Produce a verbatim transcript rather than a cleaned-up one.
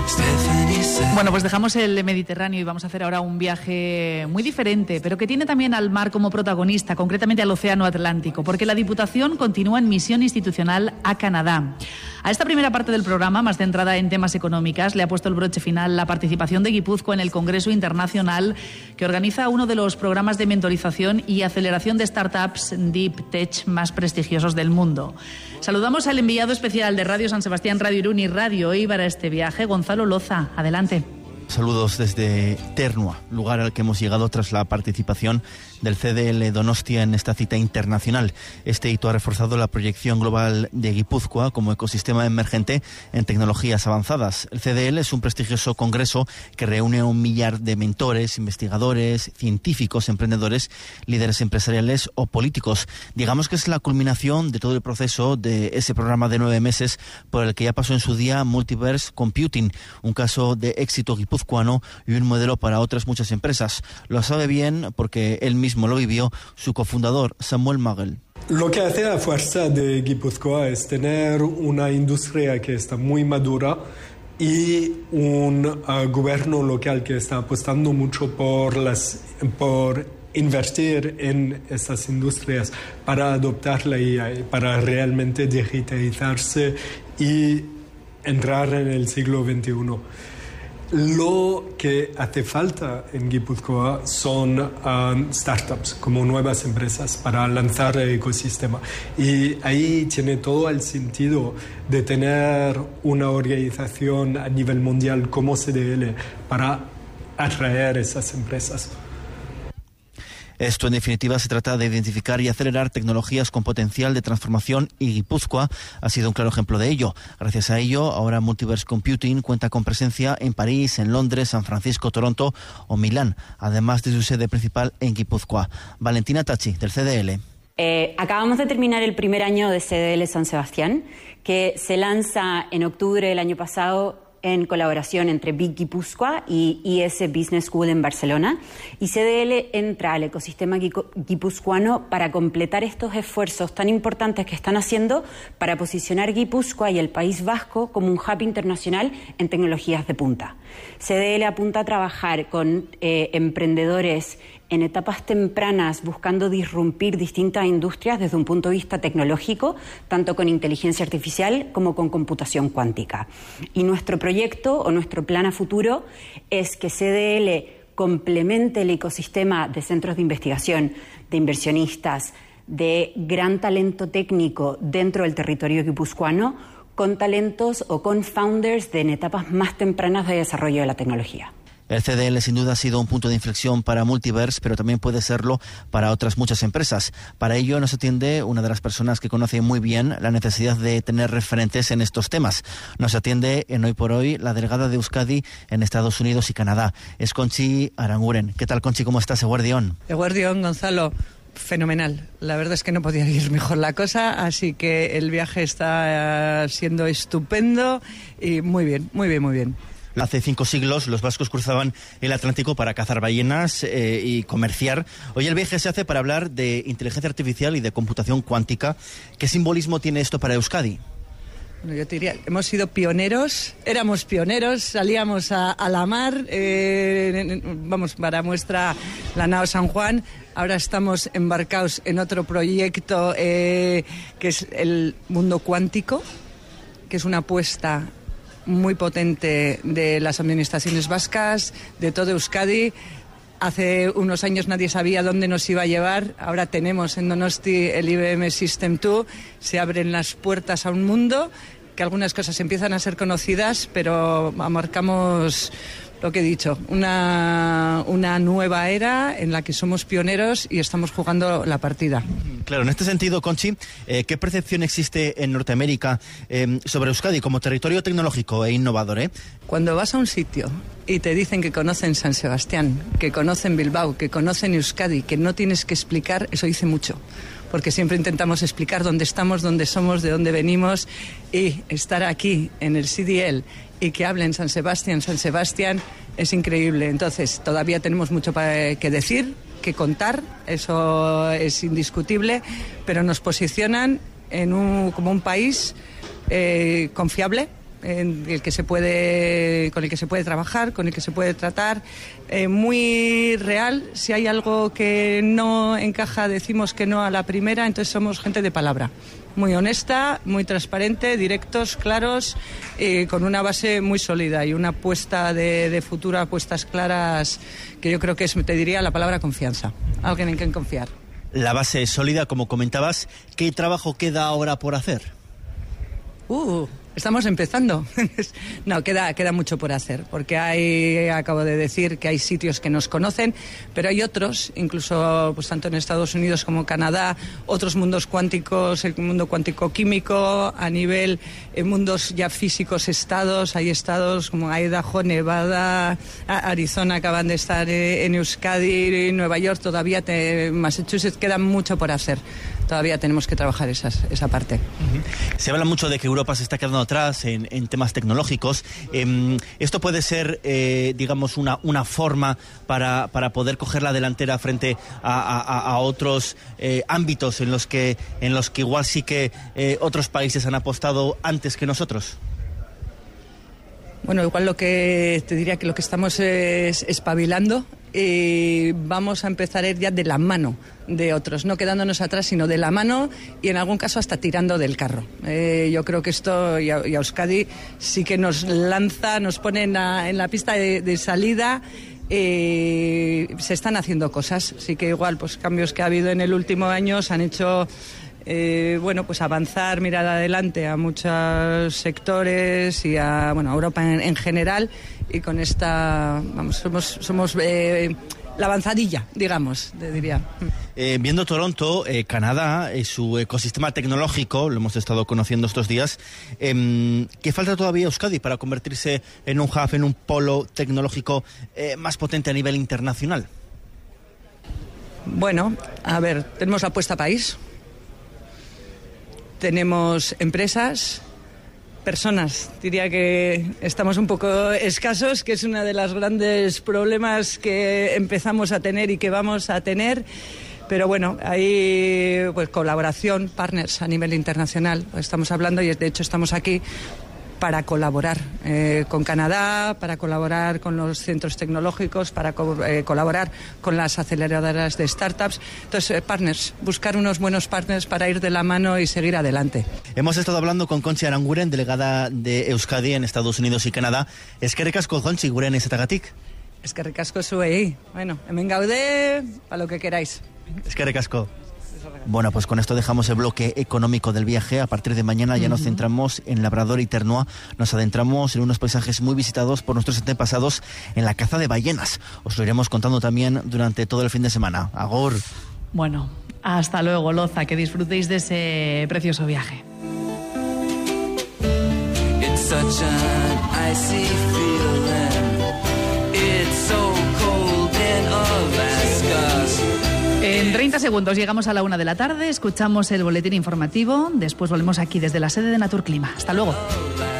Bueno, pues dejamos el Mediterráneo y vamos a hacer ahora un viaje muy diferente, pero que tiene también al mar como protagonista, concretamente al Océano Atlántico, porque la Diputación continúa en misión institucional a Canadá. A esta primera parte del programa, más centrada en temas económicas, le ha puesto el broche final la participación de Guipúzcoa en el Congreso Internacional que organiza uno de los programas de mentorización y aceleración de startups Deep Tech más prestigiosos del mundo. Saludamos al enviado especial de Radio San Sebastián, Radio Irún y Radio Eibar a este viaje, Gonzalo Loza. Adelante. Saludos desde Ternua, lugar al que hemos llegado tras la participación del C D L Donostia en esta cita internacional. Este hito ha reforzado la proyección global de Guipúzcoa como ecosistema emergente en tecnologías avanzadas. El C D L es un prestigioso congreso que reúne a un millar de mentores, investigadores, científicos, emprendedores, líderes empresariales o políticos. Digamos que es la culminación de todo el proceso de ese programa de nueve meses por el que ya pasó en su día Multiverse Computing, un caso de éxito guipuzcoano y un modelo para otras muchas empresas. Lo sabe bien porque él mismo lo vivió su cofundador, Samuel Magel. Lo que hace la fuerza de Guipúzcoa es tener una industria que está muy madura y un uh, gobierno local que está apostando mucho por las por invertir en estas industrias para adoptar la I A, para realmente digitalizarse y entrar en el siglo veintiuno. Lo que hace falta en Guipúzcoa son um, startups, como nuevas empresas para lanzar el ecosistema. Y ahí tiene todo el sentido de tener una organización a nivel mundial como C D L para atraer esas empresas. Esto, en definitiva, se trata de identificar y acelerar tecnologías con potencial de transformación y Guipúzcoa ha sido un claro ejemplo de ello. Gracias a ello, ahora Multiverse Computing cuenta con presencia en París, en Londres, San Francisco, Toronto o Milán, además de su sede principal en Guipúzcoa. Valentina Tachi, del C D L. Eh, acabamos de terminar el primer año de C D L San Sebastián, que se lanza en octubre del año pasado en colaboración entre Big Guipúzcoa y I S Business School en Barcelona. Y C D L entra al ecosistema guipuzcoano para completar estos esfuerzos tan importantes que están haciendo para posicionar Guipúzcoa y el País Vasco como un hub internacional en tecnologías de punta. C D L apunta a trabajar con eh, emprendedores en etapas tempranas buscando disrumpir distintas industrias desde un punto de vista tecnológico, tanto con inteligencia artificial como con computación cuántica. Y nuestro proyecto o nuestro plan a futuro es que C D L complemente el ecosistema de centros de investigación, de inversionistas, de gran talento técnico dentro del territorio guipuzcoano, con talentos o con founders de en etapas más tempranas de desarrollo de la tecnología. El C D L sin duda ha sido un punto de inflexión para Multiverse, pero también puede serlo para otras muchas empresas. Para ello nos atiende una de las personas que conoce muy bien la necesidad de tener referentes en estos temas. Nos atiende en Hoy por Hoy la delegada de Euskadi en Estados Unidos y Canadá. Es Conchi Aranguren. ¿Qué tal, Conchi? ¿Cómo estás, Eguardión? Eguardión, Gonzalo. Fenomenal. La verdad es que no podía ir mejor la cosa, así que el viaje está siendo estupendo y muy bien, muy bien, muy bien. Hace cinco siglos los vascos cruzaban el Atlántico para cazar ballenas eh, y comerciar. Hoy el viaje se hace para hablar de inteligencia artificial y de computación cuántica. ¿Qué simbolismo tiene esto para Euskadi? Bueno, yo te diría, hemos sido pioneros, éramos pioneros, salíamos a, a la mar, eh, vamos, para muestra la nao San Juan. Ahora estamos embarcados en otro proyecto eh, que es el mundo cuántico, que es una apuesta muy potente de las administraciones vascas, de todo Euskadi. Hace unos años nadie sabía dónde nos iba a llevar. Ahora tenemos en Donosti el I B M System dos. Se abren las puertas a un mundo que algunas cosas empiezan a ser conocidas, pero marcamos lo que he dicho, una, una nueva era en la que somos pioneros y estamos jugando la partida. Claro, en este sentido, Conchi, eh, ¿qué percepción existe en Norteamérica eh, sobre Euskadi como territorio tecnológico e innovador? Eh? Cuando vas a un sitio y te dicen que conocen San Sebastián, que conocen Bilbao, que conocen Euskadi, que no tienes que explicar, eso dice mucho. Porque siempre intentamos explicar dónde estamos, dónde somos, de dónde venimos, y estar aquí en el C D L y que hablen San Sebastián, San Sebastián, es increíble. Entonces, todavía tenemos mucho que decir, que contar, eso es indiscutible, pero nos posicionan en un, como un país eh, confiable, en el que se puede, con el que se puede trabajar, con el que se puede tratar, eh, muy real. Si hay algo que no encaja, decimos que no a la primera, entonces somos gente de palabra. Muy honesta, muy transparente, directos, claros, eh, con una base muy sólida y una apuesta de, de futuro, apuestas claras, que yo creo que es, te diría la palabra confianza, alguien en quien confiar. La base es sólida, como comentabas. ¿Qué trabajo queda ahora por hacer? Uh, estamos empezando. No, queda, queda mucho por hacer, porque hay, acabo de decir que hay sitios que nos conocen, pero hay otros, incluso pues tanto en Estados Unidos como Canadá, otros mundos cuánticos, el mundo cuántico químico, a nivel eh, mundos ya físicos, estados, hay estados como Idaho, Nevada, Arizona acaban de estar eh, en Euskadi, Nueva York, todavía te, Massachusetts, queda mucho por hacer. Todavía tenemos que trabajar esas, esa parte. Uh-huh. Se habla mucho de que Europa se está quedando atrás en, en temas tecnológicos. Eh, ¿Esto puede ser, eh, digamos, una, una forma para, para poder coger la delantera frente a, a, a otros eh, ámbitos en los que, en los que igual sí que eh, otros países han apostado antes que nosotros? Bueno, igual lo que te diría que lo que estamos es espabilando. Y vamos a empezar a ir ya de la mano de otros, no quedándonos atrás, sino de la mano y en algún caso hasta tirando del carro. Eh, yo creo que esto, y a, y a Euskadi, sí que nos lanza, nos pone en la, en la pista de, de salida. Eh, se están haciendo cosas, sí que igual pues cambios que ha habido en el último año se han hecho... Eh, bueno, pues avanzar, mirar adelante a muchos sectores y a, bueno, a Europa en, en general, y con esta, vamos, somos, somos eh, la avanzadilla, digamos, te diría. Eh, viendo Toronto, eh, Canadá, eh, su ecosistema tecnológico, lo hemos estado conociendo estos días, eh, ¿qué falta todavía a Euskadi para convertirse en un hub, en un polo tecnológico eh, más potente a nivel internacional? Bueno, a ver, tenemos la apuesta país. Tenemos empresas, personas. Diría que estamos un poco escasos, que es uno de los grandes problemas que empezamos a tener y que vamos a tener. Pero bueno, hay pues colaboración, partners a nivel internacional. Estamos hablando y de hecho estamos aquí para colaborar eh, con Canadá, para colaborar con los centros tecnológicos, para co- eh, colaborar con las aceleradoras de startups. Entonces, eh, partners, buscar unos buenos partners para ir de la mano y seguir adelante. Hemos estado hablando con Conchi Aranguren, delegada de Euskadi en Estados Unidos y Canadá. Eskerrik asko, Conchi, gurean izatagatik. Eskerrik asko zuei. Bueno, hemen gaude, para lo que queráis. Eskerrik asko. Bueno, pues con esto dejamos el bloque económico del viaje. A partir de mañana ya nos centramos en Labrador y Ternua. Nos adentramos en unos paisajes muy visitados por nuestros antepasados en la caza de ballenas. Os lo iremos contando también durante todo el fin de semana. Agur. Bueno, hasta luego, Loza. Que disfrutéis de ese precioso viaje. It's such an icy feeling. It's so cold in Alaska. En treinta segundos llegamos a la una de la tarde, escuchamos el boletín informativo, después volvemos aquí desde la sede de Naturclima. Hasta luego.